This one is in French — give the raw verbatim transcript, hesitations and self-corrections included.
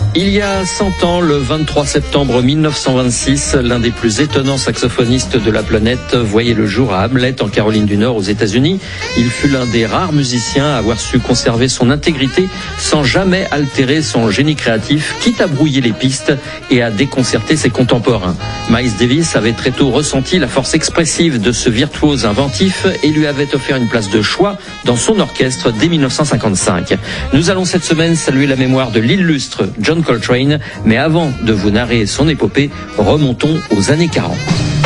Il y a cent ans, le vingt-trois septembre mille neuf cent vingt-six, l'un des plus étonnants saxophonistes de la planète voyait le jour à Hamlet, en Caroline du Nord, aux États-Unis. Il fut l'un des rares musiciens à avoir su conserver son intégrité sans jamais altérer son génie créatif, quitte à brouiller les pistes et à déconcerter ses contemporains. Miles Davis avait très tôt ressenti la force expressive de ce virtuose inventif et lui avait offert une place de choix dans son orchestre dès mille neuf cent cinquante-cinq. Nous allons cette semaine saluer la mémoire de l'illustre John Coltrane, mais avant de vous narrer son épopée, remontons aux années quarante.